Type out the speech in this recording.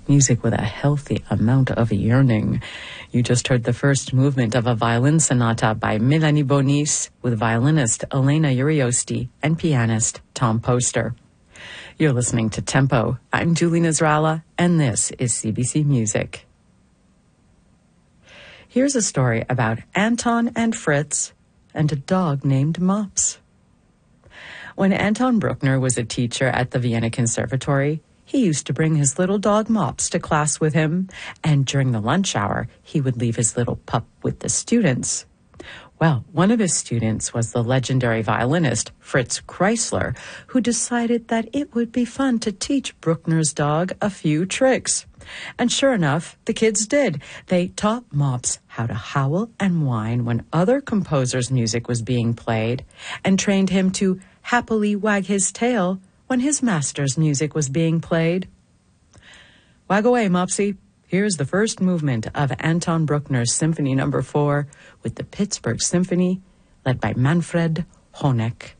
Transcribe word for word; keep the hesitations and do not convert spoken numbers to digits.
music with a healthy amount of yearning. You just heard the first movement of a violin sonata by Melanie Bonis with violinist Elena Uriosti and pianist Tom Poster. You're listening to Tempo. I'm Julie Nasrallah, and this is C B C Music. Here's a story about Anton and Fritz and a dog named Mops. When Anton Bruckner was a teacher at the Vienna Conservatory, he used to bring his little dog Mops to class with him, and during the lunch hour, he would leave his little pup with the students. Well, one of his students was the legendary violinist Fritz Kreisler, who decided that it would be fun to teach Bruckner's dog a few tricks. And sure enough, the kids did. They taught Mops how to howl and whine when other composers' music was being played, and trained him to happily wag his tail when his master's music was being played. Wag away, Mopsy. Here's the first movement of Anton Bruckner's Symphony Number Four with the Pittsburgh Symphony, led by Manfred Honeck.